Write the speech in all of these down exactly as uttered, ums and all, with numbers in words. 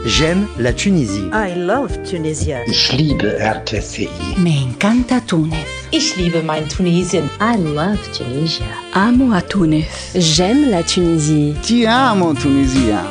J'aime la Tunisie. I love Tunisia. Ich liebe R T C I. Me encanta Túnez. Ich liebe mein Tunesien. I love Tunisia. Amo a Túnez. J'aime la Tunisie. Ti amo, Tunisia.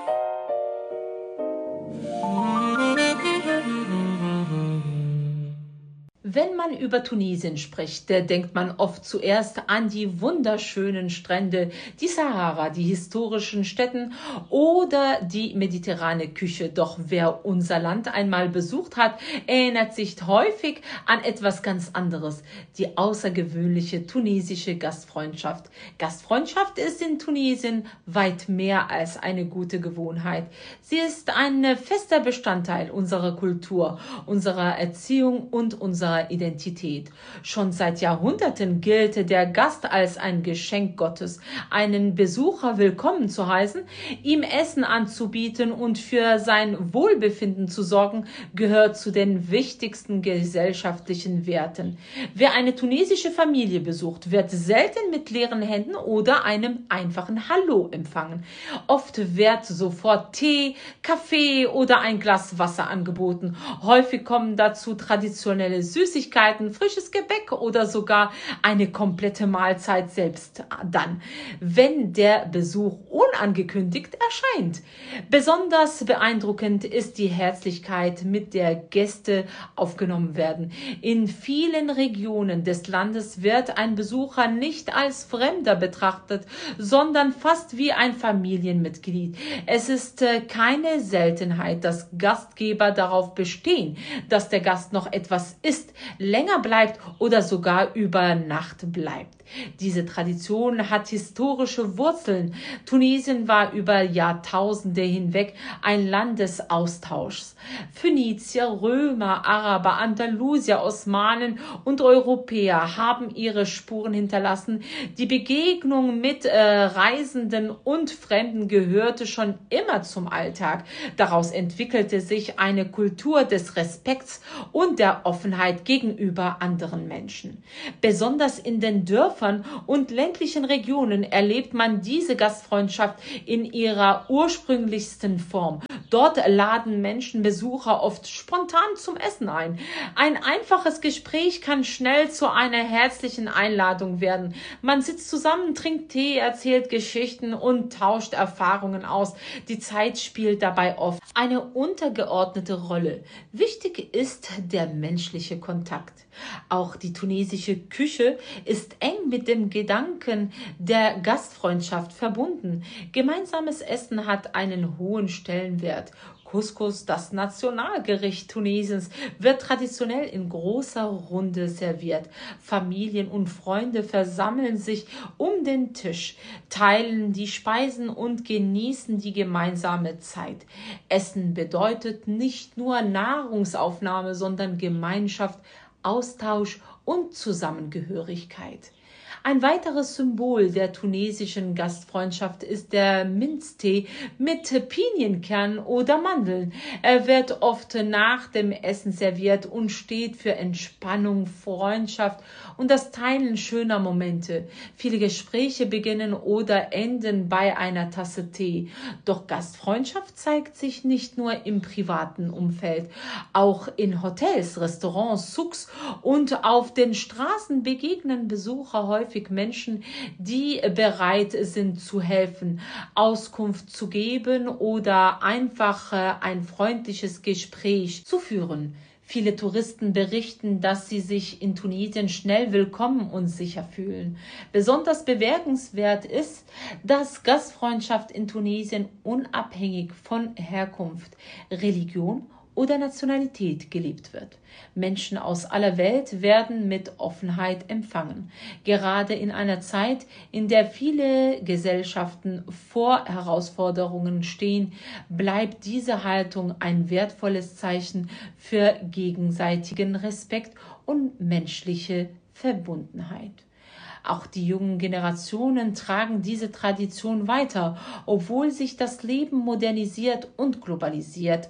Wenn man über Tunesien spricht, da denkt man oft zuerst an die wunderschönen Strände, die Sahara, die historischen Städten oder die mediterrane Küche. Doch wer unser Land einmal besucht hat, erinnert sich häufig an etwas ganz anderes, die außergewöhnliche tunesische Gastfreundschaft. Gastfreundschaft ist in Tunesien weit mehr als eine gute Gewohnheit. Sie ist ein fester Bestandteil unserer Kultur, unserer Erziehung und unserer Identität. Schon seit Jahrhunderten gilt der Gast als ein Geschenk Gottes. Einen Besucher willkommen zu heißen, ihm Essen anzubieten und für sein Wohlbefinden zu sorgen, gehört zu den wichtigsten gesellschaftlichen Werten. Wer eine tunesische Familie besucht, wird selten mit leeren Händen oder einem einfachen Hallo empfangen. Oft wird sofort Tee, Kaffee oder ein Glas Wasser angeboten. Häufig kommen dazu traditionelle Süßigkeiten, frisches Gebäck oder sogar eine komplette Mahlzeit selbst dann, wenn der Besuch unangekündigt erscheint. Besonders beeindruckend ist die Herzlichkeit, mit der Gäste aufgenommen werden. In vielen Regionen des Landes wird ein Besucher nicht als Fremder betrachtet, sondern fast wie ein Familienmitglied. Es ist keine Seltenheit, dass Gastgeber darauf bestehen, dass der Gast noch etwas isst, länger bleibt oder sogar über Nacht bleibt. Diese Tradition hat historische Wurzeln. Tunesien war über Jahrtausende hinweg ein Land des Austauschs. Phönizier, Römer, Araber, Andalusier, Osmanen und Europäer haben ihre Spuren hinterlassen. Die Begegnung mit äh, Reisenden und Fremden gehörte schon immer zum Alltag. Daraus entwickelte sich eine Kultur des Respekts und der Offenheit gegenüber anderen Menschen. Besonders in den Dörfern und ländlichen Regionen erlebt man diese Gastfreundschaft in ihrer ursprünglichsten Form. Dort laden Menschen Besucher oft spontan zum Essen ein. Ein einfaches Gespräch kann schnell zu einer herzlichen Einladung werden. Man sitzt zusammen, trinkt Tee, erzählt Geschichten und tauscht Erfahrungen aus. Die Zeit spielt dabei oft eine untergeordnete Rolle. Wichtig ist der menschliche Kontakt. Auch die tunesische Küche ist eng mit dem Gedanken der Gastfreundschaft verbunden. Gemeinsames Essen hat einen hohen Stellenwert. Couscous, das Nationalgericht Tunesiens, wird traditionell in großer Runde serviert. Familien und Freunde versammeln sich um den Tisch, teilen die Speisen und genießen die gemeinsame Zeit. Essen bedeutet nicht nur Nahrungsaufnahme, sondern Gemeinschaft, Austausch und Zusammengehörigkeit. Ein weiteres Symbol der tunesischen Gastfreundschaft ist der Minztee mit Pinienkern oder Mandeln. Er wird oft nach dem Essen serviert und steht für Entspannung, Freundschaft und das Teilen schöner Momente. Viele Gespräche beginnen oder enden bei einer Tasse Tee. Doch Gastfreundschaft zeigt sich nicht nur im privaten Umfeld. Auch in Hotels, Restaurants, Souks und auf den Straßen begegnen Besucher häufig Menschen, die bereit sind zu helfen, Auskunft zu geben oder einfach ein freundliches Gespräch zu führen. Viele Touristen berichten, dass sie sich in Tunesien schnell willkommen und sicher fühlen. Besonders bemerkenswert ist, dass Gastfreundschaft in Tunesien unabhängig von Herkunft, Religion oder Nationalität gelebt wird. Menschen aus aller Welt werden mit Offenheit empfangen. Gerade in einer Zeit, in der viele Gesellschaften vor Herausforderungen stehen, bleibt diese Haltung ein wertvolles Zeichen für gegenseitigen Respekt und menschliche Verbundenheit. Auch die jungen Generationen tragen diese Tradition weiter, obwohl sich das Leben modernisiert und globalisiert.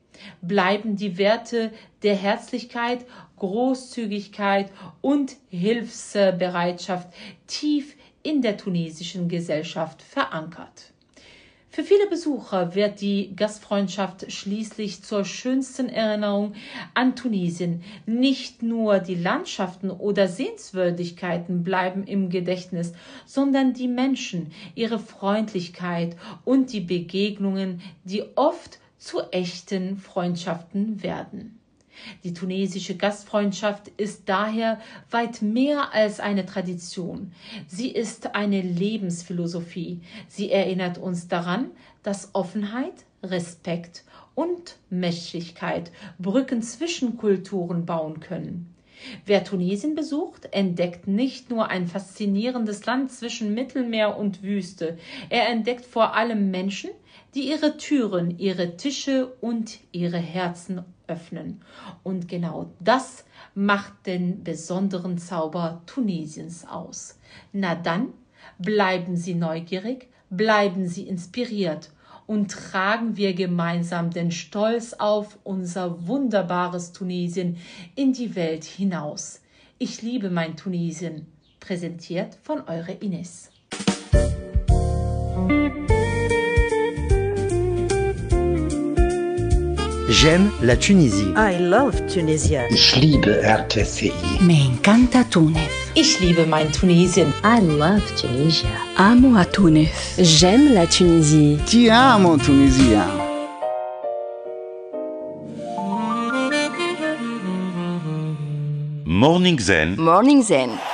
Bleiben die Werte der Herzlichkeit, Großzügigkeit und Hilfsbereitschaft tief in der tunesischen Gesellschaft verankert. Für viele Besucher wird die Gastfreundschaft schließlich zur schönsten Erinnerung an Tunesien. Nicht nur die Landschaften oder Sehenswürdigkeiten bleiben im Gedächtnis, sondern die Menschen, ihre Freundlichkeit und die Begegnungen, die oft zu echten Freundschaften werden. Die tunesische Gastfreundschaft ist daher weit mehr als eine Tradition. Sie ist eine Lebensphilosophie. Sie erinnert uns daran, dass Offenheit, Respekt und Menschlichkeit Brücken zwischen Kulturen bauen können. Wer Tunesien besucht, entdeckt nicht nur ein faszinierendes Land zwischen Mittelmeer und Wüste. Er entdeckt vor allem Menschen, die ihre Türen, ihre Tische und ihre Herzen öffnen. Und genau das macht den besonderen Zauber Tunesiens aus. Na dann, bleiben Sie neugierig, bleiben Sie inspiriert und tragen wir gemeinsam den Stolz auf unser wunderbares Tunesien in die Welt hinaus. Ich liebe mein Tunesien, präsentiert von eurer Ines. J'aime la Tunisie. I love Tunisia. Ich liebe R T C I. Me encanta Túnez. Ich liebe mein Tunesien. I love Tunisia. Amo a Túnez. J'aime la Tunisie. Ti amo Tunisia. Morning Zen Morning Zen.